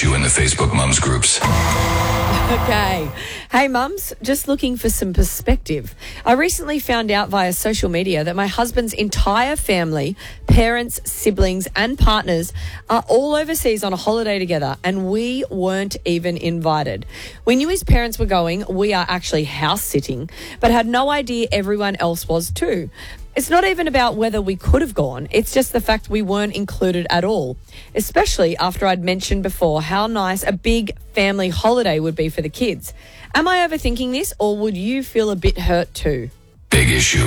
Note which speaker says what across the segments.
Speaker 1: issue in the Facebook mums groups.
Speaker 2: Okay. Hey, mums, just looking for some perspective. I recently found out via social media that my husband's entire family, parents, siblings and partners are all overseas on a holiday together and we weren't even invited. We knew his parents were going. We are actually house sitting, but had no idea everyone else was too. It's not even about whether we could have gone. It's just the fact we weren't included at all, especially after I'd mentioned before how nice a big family holiday would be for the kids. Am I overthinking this or would you feel a bit hurt too?
Speaker 1: Big issue.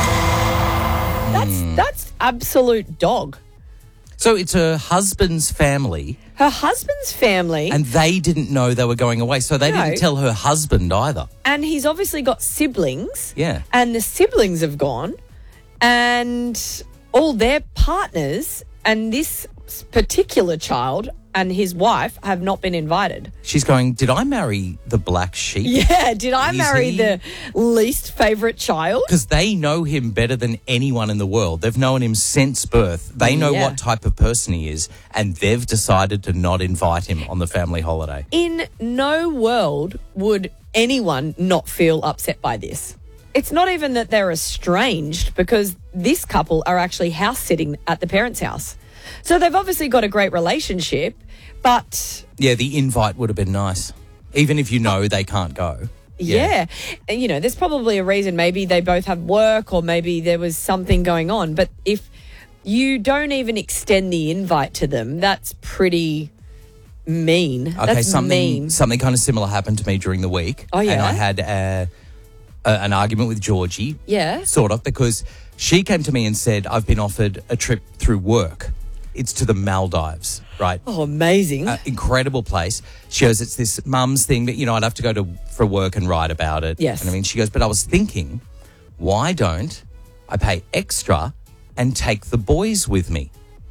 Speaker 2: That's absolute dog.
Speaker 3: So it's her husband's family.
Speaker 2: Her husband's family.
Speaker 3: And they didn't know they were going away, so they didn't tell her husband either.
Speaker 2: And he's obviously got siblings.
Speaker 3: Yeah.
Speaker 2: And the siblings have gone. And all their partners and this particular child and his wife have not been invited.
Speaker 3: She's going, did I marry the black sheep?
Speaker 2: Yeah, did I marry the least favourite child?
Speaker 3: Because they know him better than anyone in the world. They've known him since birth. They know what type of person he is, and they've decided to not invite him on the family holiday.
Speaker 2: In no world would anyone not feel upset by this. It's not even that they're estranged because this couple are actually house sitting at the parents' house. So they've obviously got a great relationship, but...
Speaker 3: Yeah, the invite would have been nice, even if you know they can't go.
Speaker 2: Yeah. And, you know, there's probably a reason. Maybe they both have work or maybe there was something going on. But if you don't even extend the invite to them, that's pretty mean.
Speaker 3: Okay,
Speaker 2: that's mean.
Speaker 3: Something kind of similar happened to me during the week.
Speaker 2: Oh, yeah?
Speaker 3: And I had an argument with Georgie.
Speaker 2: Yeah.
Speaker 3: Sort of, because she came to me and said, I've been offered a trip through work. It's to the Maldives, right?
Speaker 2: Oh, amazing.
Speaker 3: Incredible place. She goes, it's this mum's thing that, you know, I'd have to go for work and write about it.
Speaker 2: Yes.
Speaker 3: And I mean, she goes, but I was thinking, why don't I pay extra and take the boys with me?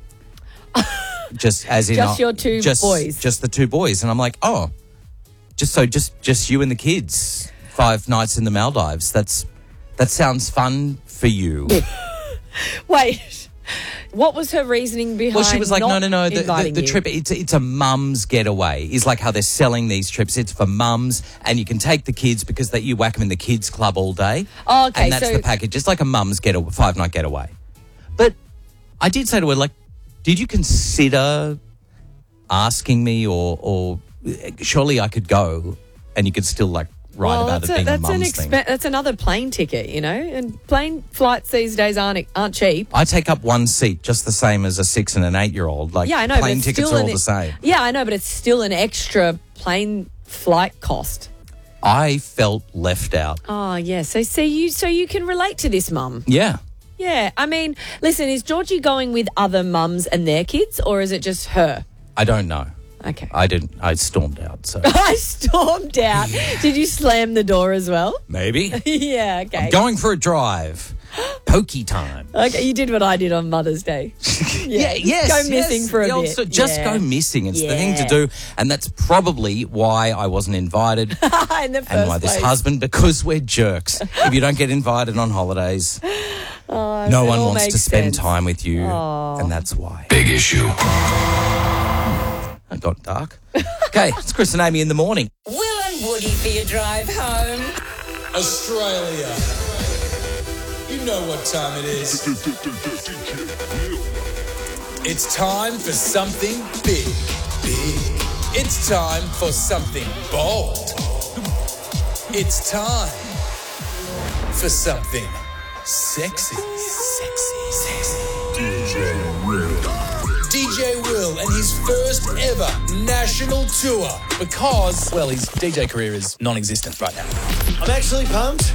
Speaker 3: Just as in...
Speaker 2: Just your two boys.
Speaker 3: Just the two boys. And I'm like, oh, just you and the kids. 5 nights in the Maldives. That sounds fun for you.
Speaker 2: Wait, what was her reasoning behind?
Speaker 3: Well, she was like, no. The
Speaker 2: you?
Speaker 3: trip, it's a mum's getaway. Is like how they're selling these trips. It's for mums, and you can take the kids because you whack them in the kids club all day.
Speaker 2: Oh, okay,
Speaker 3: and that's the package. It's like a mum's 5-night getaway. But I did say to her, like, did you consider asking me, or surely I could go, and you could still like. About it being a mum's thing.
Speaker 2: That's another plane ticket, you know, and plane flights these days aren't cheap.
Speaker 3: I take up one seat, just the same as a 6 and an 8-year-old. Like,
Speaker 2: yeah, I know,
Speaker 3: plane
Speaker 2: but
Speaker 3: tickets are all the same.
Speaker 2: Yeah, I know, but it's still an extra plane flight cost.
Speaker 3: I felt left out.
Speaker 2: Oh, yeah. So you can relate to this, Mum.
Speaker 3: Yeah.
Speaker 2: Yeah. I mean, listen, is Georgie going with other mums and their kids, or is it just her?
Speaker 3: I don't know.
Speaker 2: Okay.
Speaker 3: I stormed out, so.
Speaker 2: I stormed out. Did you slam the door as well?
Speaker 3: Maybe.
Speaker 2: Yeah, okay.
Speaker 3: I'm going for a drive. Pokey time.
Speaker 2: Okay, you did what I did on Mother's Day.
Speaker 3: Yeah, yes.
Speaker 2: Go missing for a bit.
Speaker 3: Just go missing. It's the thing to do. And that's probably why I wasn't invited.
Speaker 2: In the first
Speaker 3: and why this husband, because we're jerks. If you don't get invited on holidays, no one wants to spend time with you. And that's why.
Speaker 1: Big issue.
Speaker 3: It got dark. Okay, it's Chris and Amy in the morning.
Speaker 4: Will and Woody for your drive home.
Speaker 5: Australia. You know what time it is. It's time for something big. It's time for something bold. It's time for something sexy. DJ Will and his first ever national tour because, well, his DJ career is non-existent right now.
Speaker 6: I'm actually pumped.